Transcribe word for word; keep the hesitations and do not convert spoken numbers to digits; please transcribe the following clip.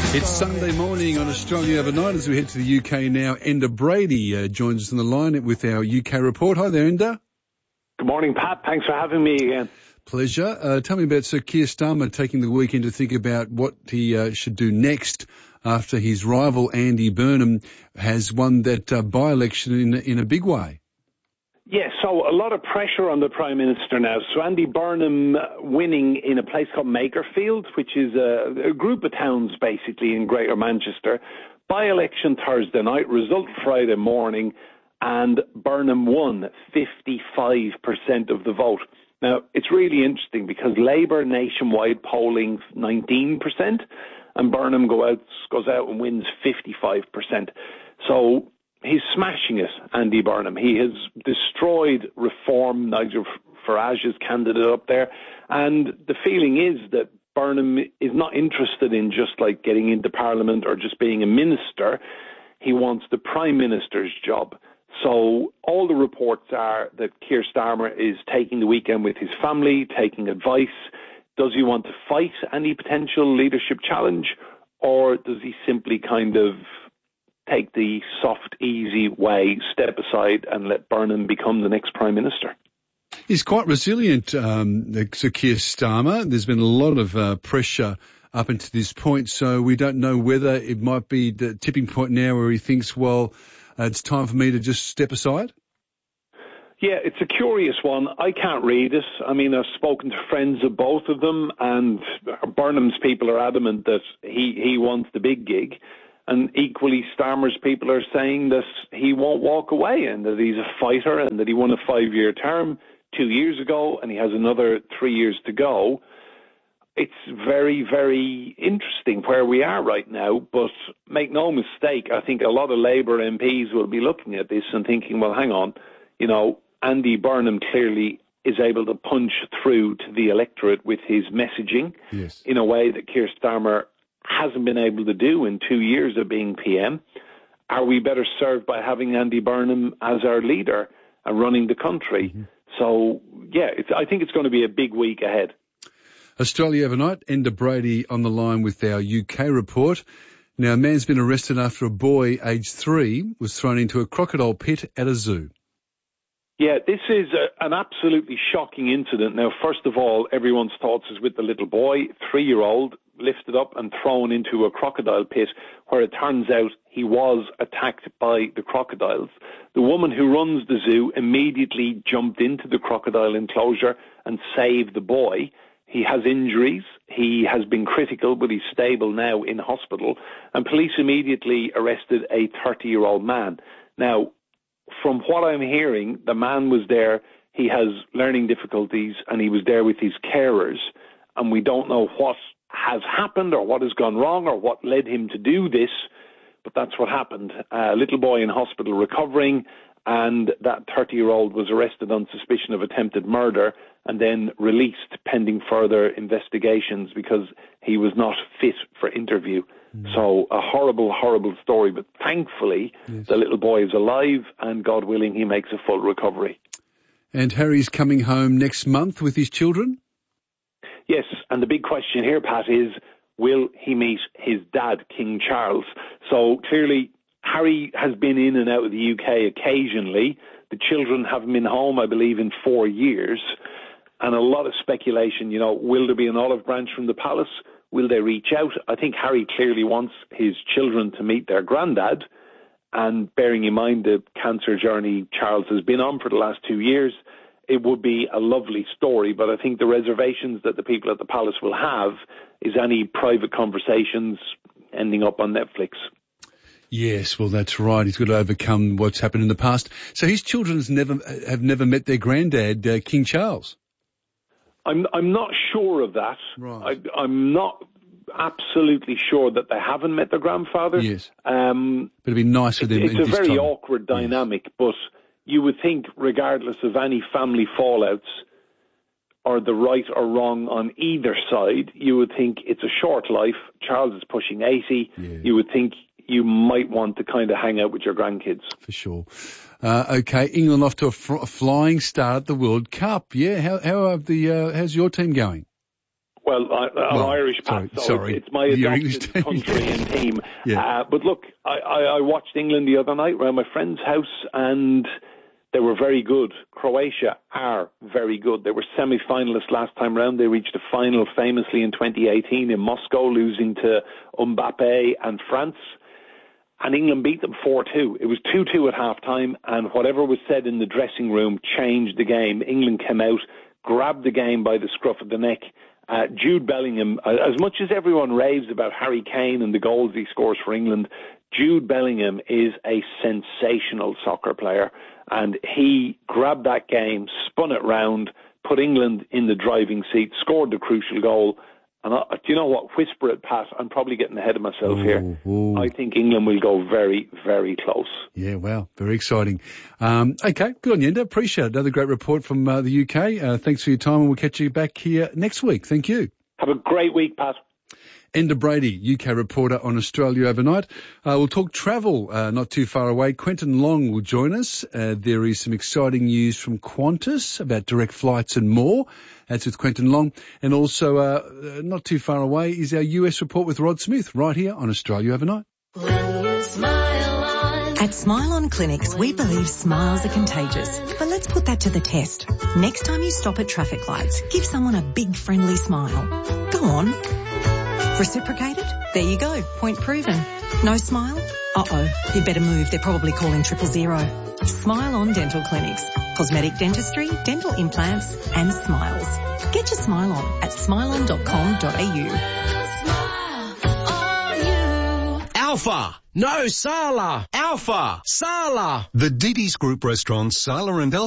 It's Sunday morning on Australia Overnight as we head to the U K now. Enda Brady uh, joins us on the line with our U K report. Hi there, Enda. Good morning, Pat. Thanks for having me again. Pleasure. Uh, tell me about Sir Keir Starmer taking the weekend to think about what he uh, should do next after his rival Andy Burnham has won that uh, by-election in, in a big way. Yes, so a lot of pressure on the Prime Minister now. So Andy Burnham winning in a place called Makerfield, which is a, a group of towns basically in Greater Manchester. By-election Thursday night, result Friday morning, and Burnham won fifty-five percent of the vote. Now, it's really interesting because Labour nationwide polling nineteen percent, and Burnham go out, goes out and wins fifty-five percent. So he's smashing it, Andy Burnham. He has destroyed Reform, Nigel Farage's candidate up there. And the feeling is that Burnham is not interested in just like getting into Parliament or just being a minister. He wants the Prime Minister's job. So all the reports are that Keir Starmer is taking the weekend with his family, taking advice. Does he want to fight any potential leadership challenge, or does he simply kind of take the soft, easy way, step aside and let Burnham become the next Prime Minister? He's quite resilient, um, Sir Keir Starmer. There's been a lot of uh, pressure up until this point, so we don't know whether it might be the tipping point now where he thinks, well, uh, it's time for me to just step aside. Yeah, it's a curious one. I can't read it. I mean, I've spoken to friends of both of them, and Burnham's people are adamant that he, he wants the big gig. And equally, Starmer's people are saying that he won't walk away and that he's a fighter and that he won a five-year term two years ago and he has another three years to go. It's very, very interesting where we are right now, but make no mistake, I think a lot of Labour M Ps will be looking at this and thinking, well, hang on, you know, Andy Burnham clearly is able to punch through to the electorate with his messaging yes. in a way that Keir Starmer hasn't been able to do in two years of being P M. Are we better served by having Andy Burnham as our leader and running the country? Mm-hmm. So, yeah, it's, I think it's going to be a big week ahead. Australia Overnight, Enda Brady on the line with our U K report. Now, a man's been arrested after a boy aged three was thrown into a crocodile pit at a zoo. Yeah, this is a, an absolutely shocking incident. Now, first of all, everyone's thoughts is with the little boy, three-year-old, lifted up and thrown into a crocodile pit where it turns out he was attacked by the crocodiles. The woman who runs the zoo immediately jumped into the crocodile enclosure and saved the boy. He has injuries. He has been critical, but he's stable now in hospital. And police immediately arrested a thirty-year-old man. Now, from what I'm hearing, the man was there. He has learning difficulties and he was there with his carers. And we don't know what has happened or what has gone wrong or what led him to do this, but that's what happened. A little boy in hospital recovering, and that thirty-year-old was arrested on suspicion of attempted murder and then released pending further investigations because he was not fit for interview. Mm. So a horrible, horrible story, but thankfully yes. the little boy is alive and God willing he makes a full recovery. And Harry's coming home next month with his children? Yes, and the big question here, Pat, is will he meet his dad, King Charles? So clearly, Harry has been in and out of the U K occasionally. The children haven't been home, I believe, in four years. And a lot of speculation, you know, will there be an olive branch from the palace? Will they reach out? I think Harry clearly wants his children to meet their granddad. And bearing in mind the cancer journey Charles has been on for the last two years, it would be a lovely story, but I think the reservations that the people at the palace will have is any private conversations ending up on Netflix. Yes, well, that's right. He's got to overcome what's happened in the past. So his children's never have never met their granddad, uh, King Charles. I'm I'm not sure of that. Right. I, I'm not absolutely sure that they haven't met their grandfather. Yes. Um, but it'd be nice for them. It's a very time. awkward dynamic, yes. but you would think, regardless of any family fallouts or the right or wrong on either side, you would think it's a short life. Charles is pushing eighty. Yeah. You would think you might want to kind of hang out with your grandkids. For sure. Uh, okay, England off to a, fr- a flying start at the World Cup. Yeah, how how are the uh, how's your team going? Well, I, I'm well, Irish, sorry, Pat, so sorry. it's my Your adopted English country and team. Yeah. Uh, but look, I, I, I watched England the other night around my friend's house, and they were very good. Croatia are very good. They were semi-finalists last time round. They reached a final famously in twenty eighteen in Moscow, losing to Mbappe and France. And England beat them four two. It was two two at half-time, and whatever was said in the dressing room changed the game. England came out, grabbed the game by the scruff of the neck. Uh, Jude Bellingham, uh, as much as everyone raves about Harry Kane and the goals he scores for England, Jude Bellingham is a sensational soccer player, and he grabbed that game, spun it round, put England in the driving seat, scored the crucial goal. And I, do you know what? Whisper it, Pat. I'm probably getting ahead of myself ooh, here. Ooh. I think England will go very, very close. Yeah, wow, very exciting. Um, okay, good on you, Enda. Appreciate it. Another great report from uh, the U K. Uh, thanks for your time, and we'll catch you back here next week. Thank you. Have a great week, Pat. Enda Brady, U K reporter on Australia Overnight. Uh, we'll talk travel uh, not too far away. Quentin Long will join us. Uh, there is some exciting news from Qantas about direct flights and more. That's with Quentin Long. And also uh, not too far away is our U S report with Rod Smith right here on Australia Overnight. At Smile On Clinics, we believe smiles are contagious. But let's put that to the test. Next time you stop at traffic lights, give someone a big friendly smile. Go on. Reciprocated? There you go. Point proven. No smile? Uh-oh. You'd better move. They're probably calling triple zero. Smile On Dental Clinics. Cosmetic dentistry, dental implants and smiles. Get your smile on at smile on dot com dot a u. Alpha. No, Sala. Alpha. Sala. The Didi's Group restaurants, Sala and Alpha.